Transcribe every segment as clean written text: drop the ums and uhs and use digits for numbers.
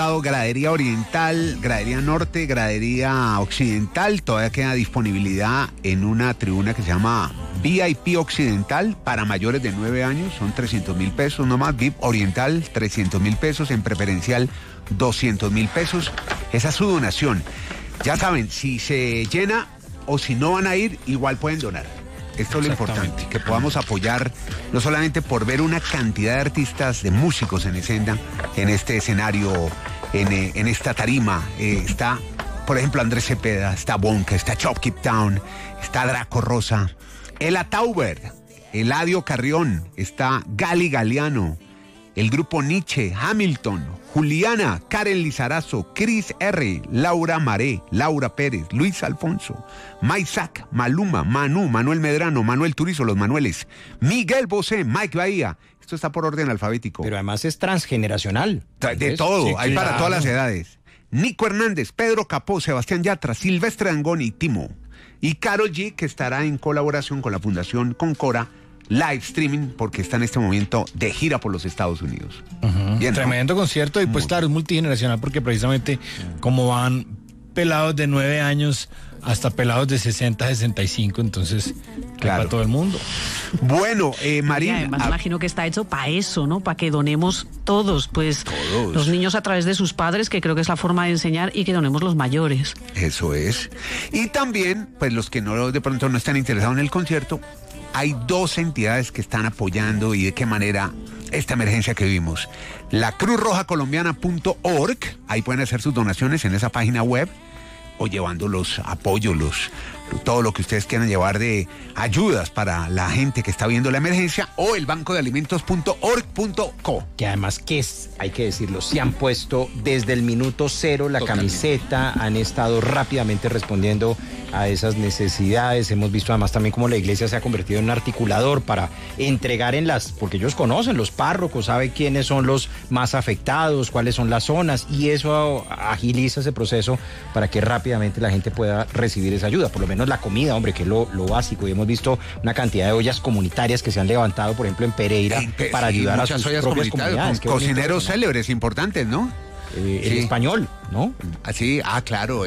lado gradería oriental, gradería norte, gradería occidental. Todavía queda disponibilidad en una tribuna que se llama VIP Occidental para mayores de 9 años, son 300.000 pesos nomás. VIP Oriental, 300.000 pesos. En preferencial, 200.000 pesos. Esa es su donación. Ya saben, si se llena o si no van a ir, igual pueden donar. Esto es lo importante, que podamos apoyar, no solamente por ver una cantidad de artistas, de músicos en escena, en este escenario, en esta tarima. Está, por ejemplo, Andrés Cepeda, está Bonka, está Chop Keep Town, está Draco Rosa, Ela Tauber, Eladio Carrión, está Gali Galeano, el grupo Nietzsche, Hamilton, Juliana, Karen Lizarazo, Cris R., Laura Maré, Laura Pérez, Luis Alfonso, Maisac, Maluma, Manu, Manuel Medrano, Manuel Turizo, Los Manueles, Miguel Bosé, Mike Bahía. Esto está por orden alfabético. Pero además es transgeneracional. De todo, sí, hay para todas las edades. Nico Hernández, Pedro Capó, Sebastián Yatra, Silvestre Dangond y Timo. Y Karol G, que estará en colaboración con la Fundación Concora, live streaming, porque está en este momento de gira por los Estados Unidos. Bien, tremendo concierto, y pues claro, es multigeneracional, porque precisamente como van pelados de 9 años hasta pelados de 60, 65, entonces claro, para todo el mundo. Bueno, Marín, además imagino que está hecho para eso, ¿no? Para que donemos todos, pues los niños a través de sus padres, que creo que es la forma de enseñar, y que donemos los mayores. Eso es. Y también, pues los que no de pronto no están interesados en el concierto, hay 2 entidades que están apoyando, y de qué manera, esta emergencia que vivimos. La CruzRojaColombiana.org, ahí pueden hacer sus donaciones en esa página web, o llevando los apoyos, todo lo que ustedes quieran llevar de ayudas para la gente que está viendo la emergencia, o el bancodealimentos.org.co. Que además, hay que decirlo, se han puesto desde el minuto 0 la camiseta, han estado rápidamente respondiendo a esas necesidades. Hemos visto además también cómo la iglesia se ha convertido en un articulador para entregar porque ellos conocen, los párrocos, saben quiénes son los más afectados, cuáles son las zonas, y eso agiliza ese proceso para que rápidamente la gente pueda recibir esa ayuda, por lo menos la comida, hombre, que es lo básico. Y hemos visto una cantidad de ollas comunitarias que se han levantado, por ejemplo, en Pereira, para ayudar a sus propias comunidades. Cocineros célebres importantes, ¿no? El español, ¿no? Así, claro.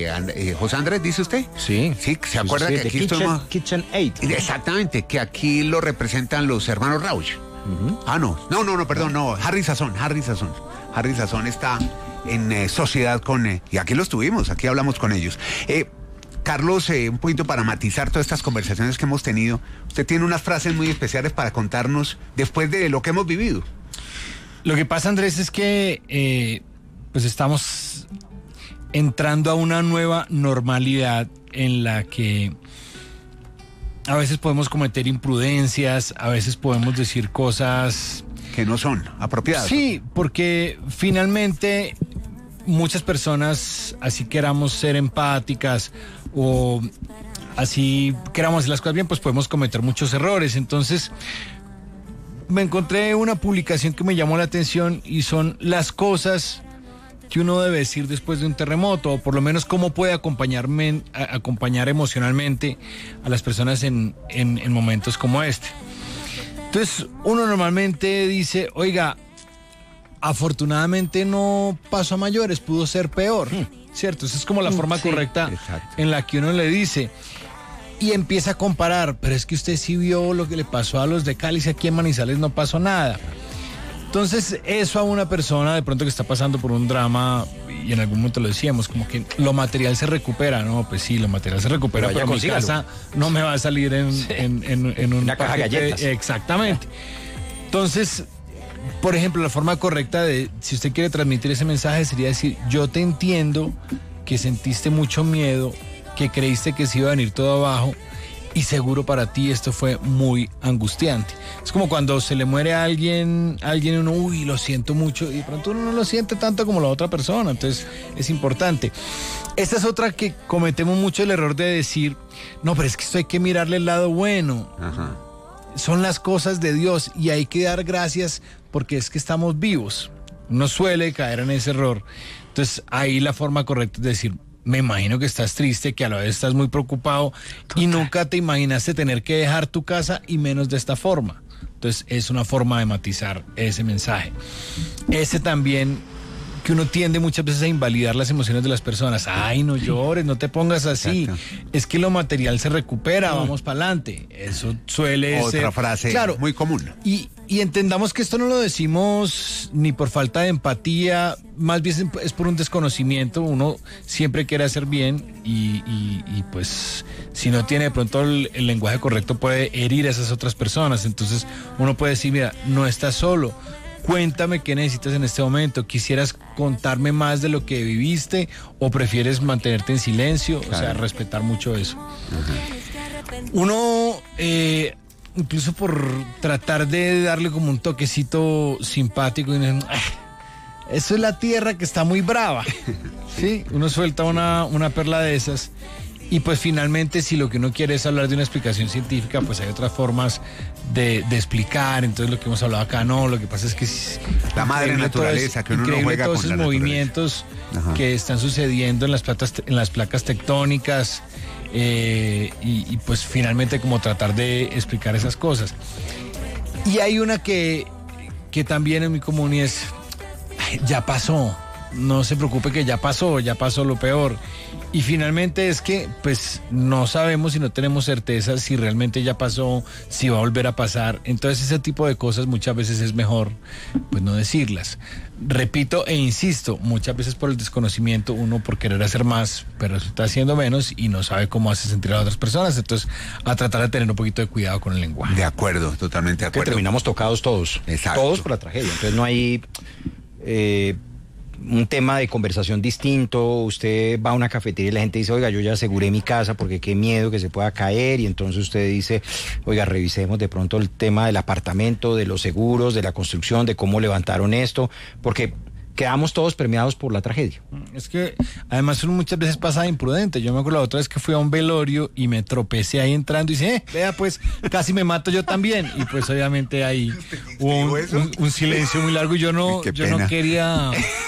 José Andrés, ¿dice usted? Sí. Sí, ¿se acuerda que aquí estuvimos? KitchenAid. Exactamente, que aquí lo representan los hermanos Rauch. No, perdón, Harry Sazón. Harry Sazón está en sociedad con... y aquí los tuvimos, aquí hablamos con ellos. Carlos, un poquito para matizar todas estas conversaciones que hemos tenido. Usted tiene unas frases muy especiales para contarnos después de lo que hemos vivido. Lo que pasa, Andrés, es que pues estamos entrando a una nueva normalidad en la que a veces podemos cometer imprudencias, a veces podemos decir cosas que no son apropiadas. Sí, porque finalmente muchas personas, así queramos ser empáticas o así queramos hacer las cosas bien, pues podemos cometer muchos errores. Entonces me encontré una publicación que me llamó la atención, y son las cosas que uno debe decir después de un terremoto, o por lo menos cómo puede acompañar emocionalmente a las personas en momentos como este. Entonces uno normalmente dice, oiga, afortunadamente no pasó a mayores, pudo ser peor, ¿cierto? Esa es como la forma correcta en la que uno le dice. Y empieza a comparar, pero es que usted sí vio lo que le pasó a los de Cali, aquí en Manizales no pasó nada. Entonces, eso a una persona de pronto que está pasando por un drama, y en algún momento lo decíamos, como que lo material se recupera, ¿no? Pues sí, lo material se recupera, pero mi casa no me va a salir en una caja de galletas. Exactamente. Entonces, por ejemplo, la forma correcta de, si usted quiere transmitir ese mensaje, sería decir, yo te entiendo que sentiste mucho miedo, que creíste que se iba a venir todo abajo, y seguro para ti esto fue muy angustiante. Es como cuando se le muere a alguien uno, uy, lo siento mucho, y de pronto uno no lo siente tanto como la otra persona, entonces es importante. Esta es otra que cometemos mucho, el error de decir, no, pero es que esto hay que mirarle el lado bueno. Ajá. Son las cosas de Dios y hay que dar gracias porque es que estamos vivos. Uno suele caer en ese error. Entonces ahí la forma correcta es decir, me imagino que estás triste, que a la vez estás muy preocupado. Total. Y nunca te imaginaste tener que dejar tu casa, y menos de esta forma. Entonces es una forma de matizar ese mensaje. Ese también que uno tiende muchas veces a invalidar las emociones de las personas. Ay, no llores, no te pongas así. Exacto. Es que lo material se recupera, vamos para adelante. Eso suele ser... Otra frase muy común. Y entendamos que esto no lo decimos ni por falta de empatía, más bien es por un desconocimiento. Uno siempre quiere hacer bien y pues si no tiene de pronto el lenguaje correcto puede herir a esas otras personas. Entonces uno puede decir, mira, no estás solo. Cuéntame qué necesitas en este momento. ¿Quisieras contarme más de lo que viviste o prefieres mantenerte en silencio? Claro. O sea, respetar mucho eso. Uno, incluso por tratar de darle como un toquecito simpático, eso es la tierra que está muy brava. ¿Sí? Uno suelta una perla de esas. Y pues finalmente, si lo que uno quiere es hablar de una explicación científica, pues hay otras formas de explicar. Entonces lo que hemos hablado acá, no, lo que pasa es que la madre naturaleza, que uno no juega todos con esos la movimientos que están sucediendo en las placas tectónicas, y pues finalmente como tratar de explicar esas cosas. Y hay una que también es muy común y es, ya pasó. No se preocupe que ya pasó lo peor. Y finalmente es que pues no sabemos y no tenemos certeza si realmente ya pasó, si va a volver a pasar. Entonces ese tipo de cosas muchas veces es mejor pues no decirlas. Repito e insisto, muchas veces por el desconocimiento uno por querer hacer más, pero está haciendo menos y no sabe cómo hace sentir a otras personas. Entonces a tratar de tener un poquito de cuidado con el lenguaje. De acuerdo, totalmente de acuerdo. Que terminamos tocados todos. Exacto. Todos por la tragedia. Entonces no hay... un tema de conversación distinto. Usted va a una cafetería y la gente dice, oiga, yo ya aseguré mi casa porque qué miedo que se pueda caer, y entonces usted dice, oiga, revisemos de pronto el tema del apartamento, de los seguros, de la construcción, de cómo levantaron esto, porque quedamos todos permeados por la tragedia. Es que además uno muchas veces pasa imprudente. Yo me acuerdo la otra vez que fui a un velorio y me tropecé ahí entrando y dice, vea pues, casi me mato yo también. Y pues obviamente ahí hubo un silencio muy largo y yo no quería...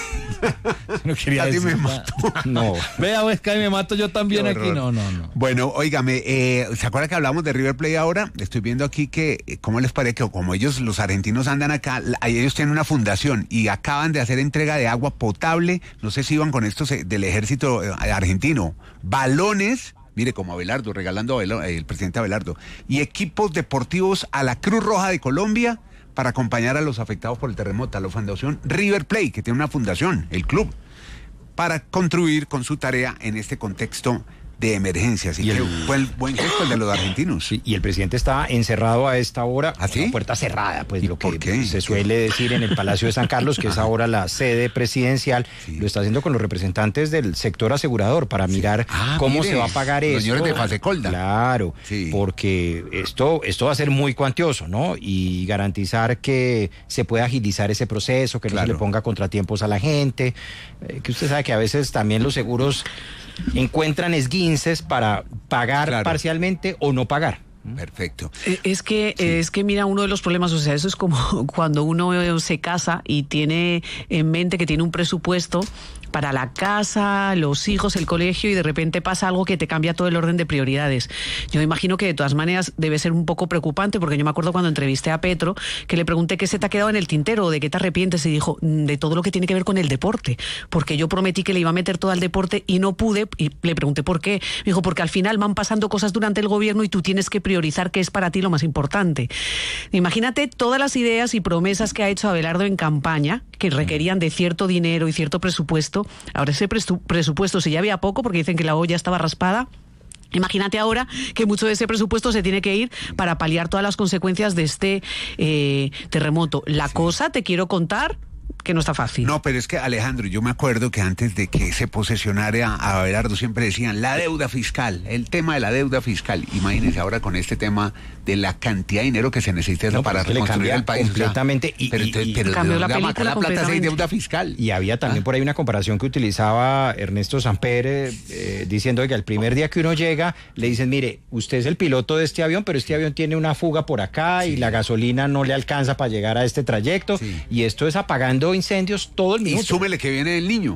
No quería casi decir me mato. No. Vea, pues, casi me mato yo también aquí. No. Bueno, óigame, ¿se acuerdan que hablamos de River Plate ahora? Estoy viendo aquí que, ¿cómo les parece que como ellos, los argentinos andan acá, ellos tienen una fundación y acaban de hacer entrega de agua potable, no sé si iban con estos del ejército argentino, balones, mire, como Abelardo, regalando el presidente Abelardo, y equipos deportivos a la Cruz Roja de Colombia para acompañar a los afectados por el terremoto, a la fundación River Plate, que tiene una fundación, el club, para contribuir con su tarea en este contexto de emergencia. Así que fue el buen gesto el de los argentinos. Sí, y el presidente está encerrado a esta hora, ¿Ah, sí? con puerta cerrada, pues lo ¿Por que qué? se suele decir en el Palacio de San Carlos, que es ahora la sede presidencial. Sí. Lo está haciendo con los representantes del sector asegurador para mirar cómo se va a pagar los esto. señores de Fasecolda. Claro, Sí. porque esto va a ser muy cuantioso, ¿no? Y garantizar que se pueda agilizar ese proceso, que no se le ponga contratiempos a la gente, que usted sabe que a veces también los seguros encuentran esguinces para pagar parcialmente o no pagar. Perfecto. Es que mira, uno de los problemas, o sea, eso es como cuando uno se casa y tiene en mente que tiene un presupuesto para la casa, los hijos, el colegio, y de repente pasa algo que te cambia todo el orden de prioridades. Yo imagino que de todas maneras debe ser un poco preocupante, porque yo me acuerdo cuando entrevisté a Petro, que le pregunté qué se te ha quedado en el tintero, de qué te arrepientes, y dijo, de todo lo que tiene que ver con el deporte, porque yo prometí que le iba a meter todo al deporte y no pude, y le pregunté por qué. Me dijo, porque al final van pasando cosas durante el gobierno y tú tienes que priorizar qué es para ti lo más importante. Imagínate todas las ideas y promesas que ha hecho Abelardo en campaña, que requerían de cierto dinero y cierto presupuesto. Ahora ese presupuesto, si ya había poco, porque dicen que la olla estaba raspada, imagínate ahora que mucho de ese presupuesto se tiene que ir para paliar todas las consecuencias de este terremoto. La cosa, te quiero contar, que no está fácil. No, pero es que, Alejandro, yo me acuerdo que antes de que se posesionara a Abelardo siempre decían la deuda fiscal, el tema de la deuda fiscal. Imagínense ahora con este tema de la cantidad de dinero que se necesita para reconstruir el país. Completamente. O sea, pero cambió la la película plata es deuda fiscal. Y había también por ahí una comparación que utilizaba Ernesto Samper, diciendo que el primer día que uno llega, le dicen, mire, usted es el piloto de este avión, pero este avión tiene una fuga por acá y la gasolina no le alcanza para llegar a este trayecto, y esto es apagando incendios todo el minuto. Y súmele que viene el niño.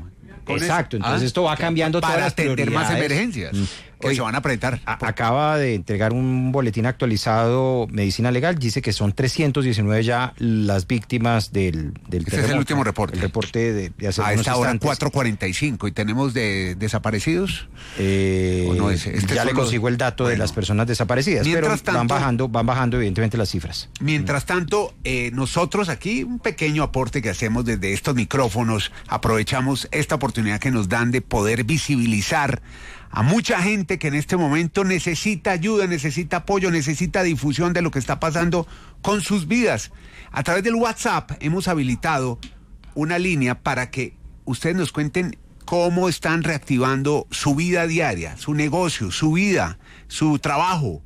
Exacto, entonces esto va cambiando todas las para atender más prioridades. emergencias que se van a presentar. Acaba de entregar un boletín actualizado Medicina Legal, dice que son 319 ya las víctimas del terremoto. Ese es el último reporte. El reporte de hace A unos esta hora instantes. 4:45 y tenemos de desaparecidos. ¿O no es? Ya le consigo el dato de las personas desaparecidas, pero van bajando evidentemente las cifras. Mientras tanto, nosotros aquí, un pequeño aporte que hacemos desde estos micrófonos, aprovechamos esta oportunidad que nos dan de poder visibilizar a mucha gente que en este momento necesita ayuda, necesita apoyo, necesita difusión de lo que está pasando con sus vidas. A través del WhatsApp hemos habilitado una línea para que ustedes nos cuenten cómo están reactivando su vida diaria, su negocio, su vida, su trabajo.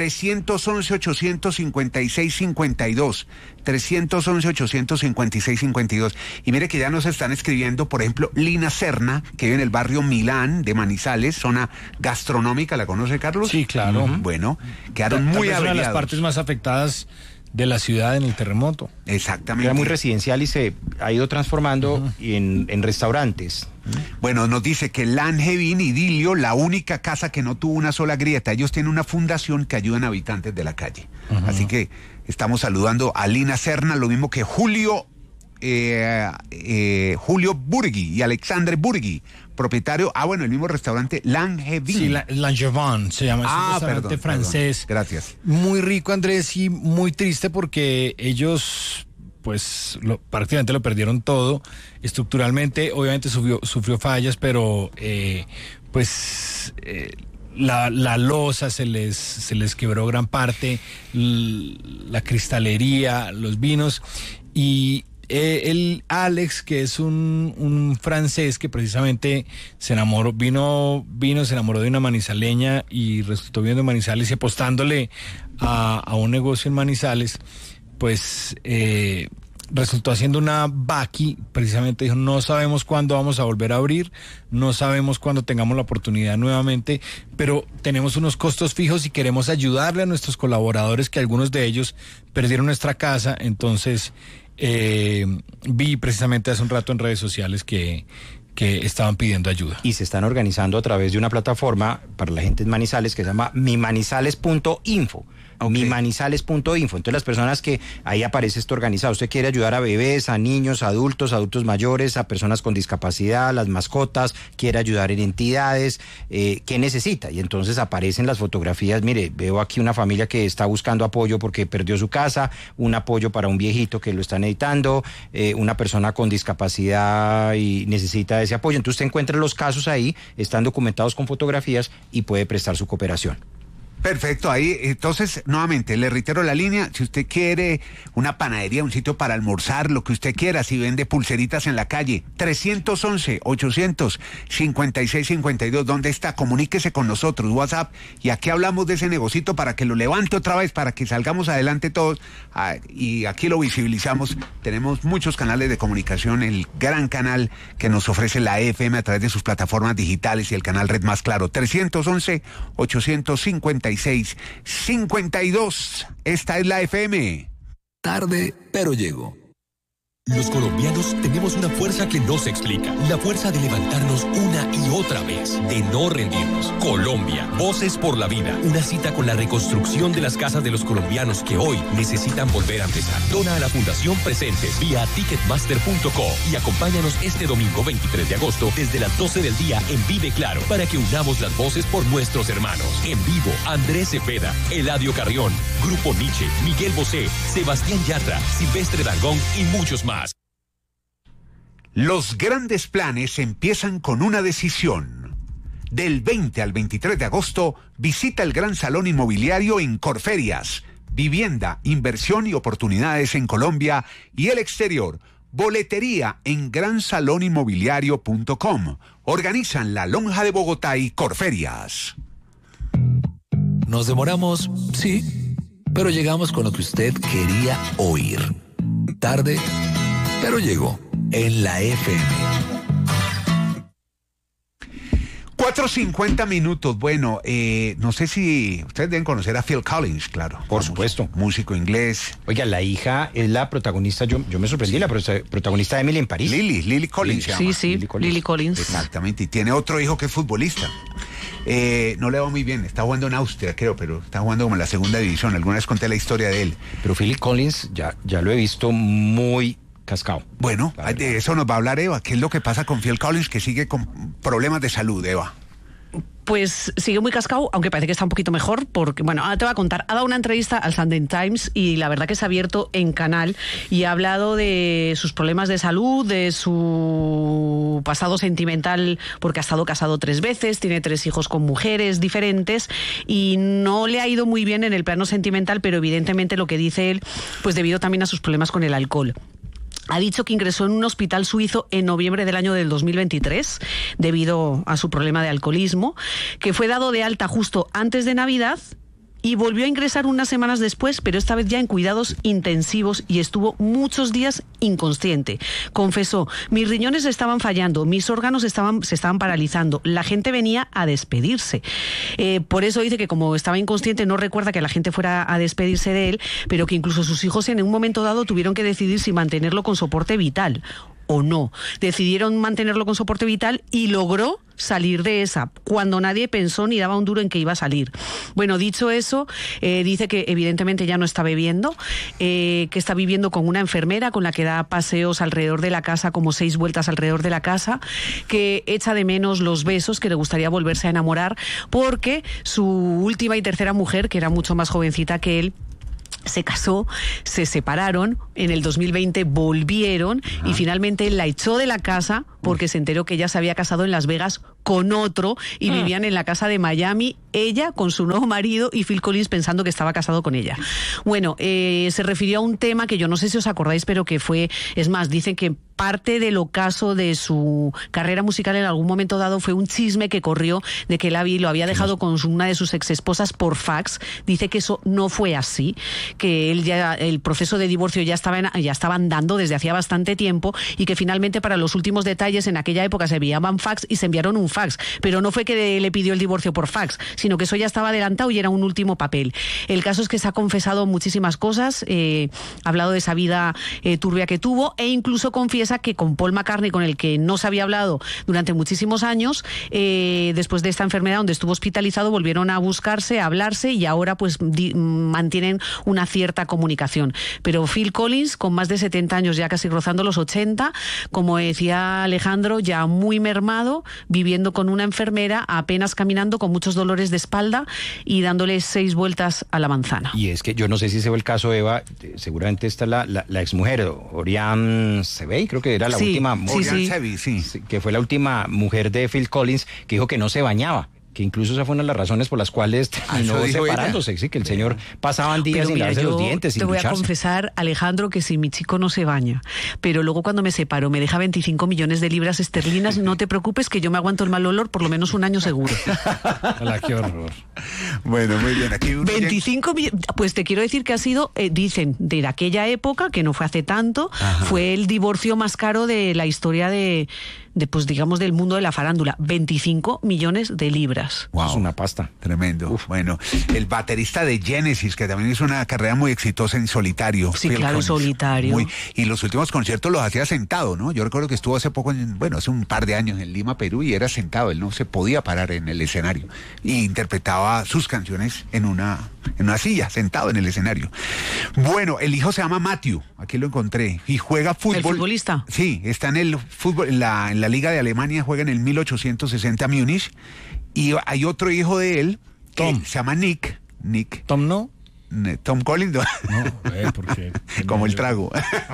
311-856-52. 311-856-52. Y mire que ya nos están escribiendo, por ejemplo, Lina Serna, que vive en el barrio Milán de Manizales, zona gastronómica. ¿La conoce, Carlos? Sí, claro. Bueno, quedaron muy averiados. Una de las averiados. partes más afectadas de la ciudad en el terremoto. Exactamente. Era muy residencial y se ha ido transformando en restaurantes. Bueno, nos dice que Langevin y Dilio, la única casa que no tuvo una sola grieta. Ellos tienen una fundación que ayudan a habitantes de la calle. Así que estamos saludando a Lina Serna, lo mismo que Julio Burgui y Alexandre Burgui, propietario, el mismo restaurante Langevin. Sí, Langevin se llama, es un restaurante francés. Gracias. Muy rico, Andrés, y muy triste porque ellos pues prácticamente lo perdieron todo. Estructuralmente, obviamente sufrió fallas, pero la losa se les quebró gran parte, la cristalería, los vinos, y el Alex, que es un francés que precisamente se enamoró de una manizaleña y resultó viviendo en Manizales y apostándole a un negocio en Manizales, pues resultó haciendo una vaqui. Precisamente dijo: no sabemos cuándo vamos a volver a abrir, no sabemos cuándo tengamos la oportunidad nuevamente, pero tenemos unos costos fijos y queremos ayudarle a nuestros colaboradores, que algunos de ellos perdieron nuestra casa. Entonces vi precisamente hace un rato en redes sociales que estaban pidiendo ayuda. Y se están organizando a través de una plataforma para la gente en Manizales que se llama mimanizales.info. Okay. Mimanizales.info. Entonces las personas que ahí aparece esto organizado, usted quiere ayudar a bebés, a niños, a adultos mayores, a personas con discapacidad, a las mascotas, quiere ayudar en entidades, ¿qué necesita? Y entonces aparecen las fotografías. Mire, veo aquí una familia que está buscando apoyo porque perdió su casa, un apoyo para un viejito que lo están editando, una persona con discapacidad y necesita ese apoyo. Entonces usted encuentra los casos ahí, están documentados con fotografías y puede prestar su cooperación. Perfecto, ahí, entonces, nuevamente, le reitero la línea: si usted quiere una panadería, un sitio para almorzar, lo que usted quiera, si vende pulseritas en la calle, 311-856-52, ¿dónde está? Comuníquese con nosotros, WhatsApp, y aquí hablamos de ese negocito para que lo levante otra vez, para que salgamos adelante todos, y aquí lo visibilizamos. Tenemos muchos canales de comunicación, el gran canal que nos ofrece la FM a través de sus plataformas digitales y el canal Red Más Claro, 311-856-52. Esta es la FM. Tarde, pero llego. Los colombianos tenemos una fuerza que no se explica. La fuerza de levantarnos una y otra vez, de no rendirnos. Colombia, Voces por la Vida. Una cita con la reconstrucción de las casas de los colombianos que hoy necesitan volver a empezar. Dona a la Fundación Presentes vía ticketmaster.co y acompáñanos este domingo 23 de agosto desde las 12 del día en Vive Claro para que unamos las voces por nuestros hermanos. En vivo, Andrés Cepeda, Eladio Carrión, Grupo Nietzsche, Miguel Bosé, Sebastián Yatra, Silvestre Dangond y muchos más. Los grandes planes empiezan con una decisión. Del 20 al 23 de agosto, visita el Gran Salón Inmobiliario en Corferias. Vivienda, inversión y oportunidades en Colombia y el exterior. Boletería en gransalóninmobiliario.com. Organizan La Lonja de Bogotá y Corferias. Nos demoramos, sí, pero llegamos con lo que usted quería oír. Tarde, pero llegó en la FM. 4:50 minutos. Bueno, no sé si ustedes deben conocer a Phil Collins, claro. Por supuesto. Músico inglés. Oiga, la hija es la protagonista, yo me sorprendí, la protagonista de Emily en París. Lily Collins se llama. Sí, Lily Collins. Exactamente, y tiene otro hijo que es futbolista. No le va muy bien, está jugando en Austria, creo, pero está jugando como en la segunda división. Alguna vez conté la historia de él. Pero Phil Collins ya lo he visto muy cascado. Bueno, de eso nos va a hablar Eva. ¿Qué es lo que pasa con Phil Collins, que sigue con problemas de salud, Eva? Pues sigue muy cascado, aunque parece que está un poquito mejor, porque, bueno, ahora te voy a contar. Ha dado una entrevista al Sunday Times y la verdad que se ha abierto en canal y ha hablado de sus problemas de salud, de su pasado sentimental, porque ha estado casado 3 veces, tiene 3 hijos con mujeres diferentes y no le ha ido muy bien en el plano sentimental, pero evidentemente lo que dice él, pues debido también a sus problemas con el alcohol. Ha dicho que ingresó en un hospital suizo en noviembre del año del 2023 debido a su problema de alcoholismo, que fue dado de alta justo antes de Navidad y volvió a ingresar unas semanas después, pero esta vez ya en cuidados intensivos y estuvo muchos días inconsciente. Confesó, mis riñones estaban fallando, mis órganos se estaban paralizando, la gente venía a despedirse. Por eso dice que como estaba inconsciente no recuerda que la gente fuera a despedirse de él, pero que incluso sus hijos en un momento dado tuvieron que decidir si mantenerlo con soporte vital o no. Decidieron mantenerlo con soporte vital y logró salir de esa, cuando nadie pensó ni daba un duro en que iba a salir. Bueno, dicho eso, dice que evidentemente ya no está bebiendo, que está viviendo con una enfermera con la que da paseos alrededor de la casa, como 6 vueltas alrededor de la casa, que echa de menos los besos, que le gustaría volverse a enamorar, porque su última y tercera mujer, que era mucho más jovencita que él, se casó, se separaron, en el 2020 volvieron y finalmente él la echó de la casa porque se enteró que ella se había casado en Las Vegas con otro y vivían en la casa de Miami, ella con su nuevo marido y Phil Collins pensando que estaba casado con ella. Bueno, se refirió a un tema que yo no sé si os acordáis, pero que fue, es más, dicen que parte del ocaso de su carrera musical en algún momento dado fue un chisme que corrió de que él lo había dejado con una de sus exesposas por fax. Dice que eso no fue así, que él ya, el proceso de divorcio ya estaba andando desde hacía bastante tiempo y que finalmente para los últimos detalles en aquella época se enviaban fax y se enviaron un fax, pero no fue que le pidió el divorcio por fax, sino que eso ya estaba adelantado y era un último papel. El caso es que se ha confesado muchísimas cosas, ha hablado de esa vida turbia que tuvo e incluso confiesa que con Paul McCartney, con el que no se había hablado durante muchísimos años, después de esta enfermedad donde estuvo hospitalizado, volvieron a buscarse, a hablarse y ahora pues mantienen una cierta comunicación. Pero Phil Collins, con más de 70 años, ya casi rozando los 80, como decía Alejandro, ya muy mermado, viviendo con una enfermera, apenas caminando, con muchos dolores de espalda y dándole 6 vueltas a la manzana. Y es que yo no sé si ese fue el caso, Eva, seguramente está la exmujer, Oriane Sebey, creo que era la última, que fue la última mujer de Phil Collins, que dijo que no se bañaba, que incluso esa fue una de las razones por las cuales terminó separándose, sí, que el señor pasaban días sin lavarse los dientes, sin ducharse. Te voy a confesar, Alejandro, que si mi chico no se baña, pero luego cuando me separo me deja 25 millones de libras esterlinas, no te preocupes que yo me aguanto el mal olor por lo menos un año seguro. Hola, qué horror. Bueno, muy bien. Aquí 25 millones, pues te quiero decir que ha sido, dicen, de aquella época, que no fue hace tanto, fue el divorcio más caro de la historia de pues digamos del mundo de la farándula, 25 millones de libras. Wow, es una pasta. Tremendo. Uf. Bueno, el baterista de Genesis, que también hizo una carrera muy exitosa en solitario. Sí, Phil Collins, solitario. Y los últimos conciertos los hacía sentado, ¿no? Yo recuerdo que estuvo hace poco, hace un par de años en Lima, Perú, y era sentado, él no se podía parar en el escenario. Y interpretaba sus canciones en una silla, sentado en el escenario. Bueno, el hijo se llama Matthew, aquí lo encontré, y juega fútbol. ¿El futbolista? Sí, está en el fútbol, en la Liga de Alemania, juega en el 1860 Múnich, y hay otro hijo de él, que se llama Nick. ¿Tom no? Tom Collins, no, porque como el trago.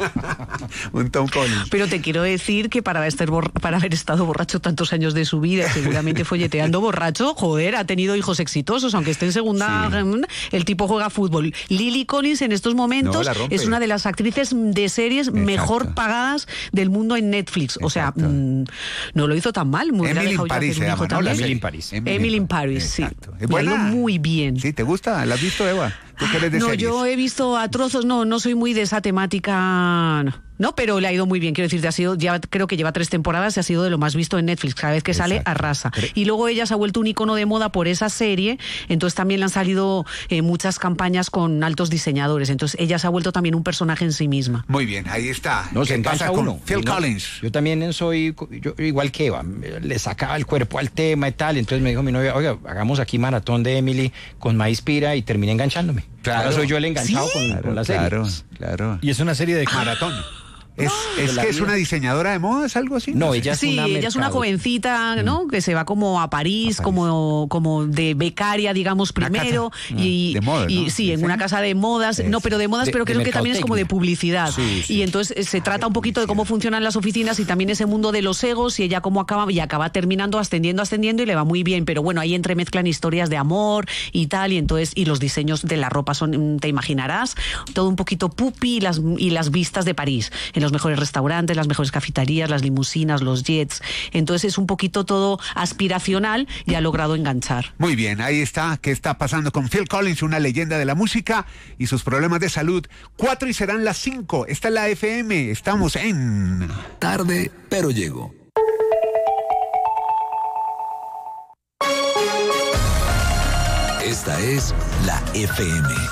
Un Tom Collins. Pero te quiero decir que para haber estado borracho tantos años de su vida, seguramente folleteando borracho, joder, ha tenido hijos exitosos, aunque esté en segunda, el tipo juega fútbol. Lily Collins en estos momentos es una de las actrices de series mejor pagadas del mundo en Netflix. O sea, no lo hizo tan mal. Emily in Paris se llama, ¿no? Emily in Paris, sí. Bueno, muy bien. Sí, ¿te gusta? ¿La has visto, Eva? ¿Tú qué eres de series? Yo he visto a trozos, no soy muy de esa temática, No, pero le ha ido muy bien, quiero decirte, creo que lleva 3 temporadas y ha sido de lo más visto en Netflix. Cada vez que sale, arrasa. Y luego ella se ha vuelto un icono de moda por esa serie, entonces también le han salido muchas campañas con altos diseñadores, entonces ella se ha vuelto también un personaje en sí misma. Muy bien, ahí está. No, se ¿Qué pasa engancha con uno. Phil Collins? Yo también soy igual que Eva, le sacaba el cuerpo al tema y tal, entonces me dijo mi novia, oiga, hagamos aquí maratón de Emily con Maíz Pira y terminé enganchándome. Claro. Ahora soy yo el enganchado con la serie. Claro. Y es una serie de Maratón. Es que es una diseñadora de modas, algo así. No, sé. ella es ella es una jovencita, ¿no? Que se va como a París, como de becaria, digamos, primero. De moda, y ¿no? sí, en una casa de modas, no, pero de modas, pero creo que también es como de publicidad. Sí. Y entonces se trata un poquito de cómo funcionan las oficinas y también ese mundo de los egos y ella cómo acaba terminando ascendiendo y le va muy bien. Pero bueno, ahí entremezclan historias de amor y tal, y entonces, y los diseños de la ropa son, te imaginarás, todo un poquito pupi y las vistas de París. En los mejores restaurantes, las mejores cafeterías, las limusinas, los jets. Entonces es un poquito todo aspiracional y ha logrado enganchar. Muy bien, ahí está. ¿Qué está pasando con Phil Collins, una leyenda de la música y sus problemas de salud? 4 y serán las 5. Esta es la FM. Estamos en... Tarde, pero llego. Esta es la FM.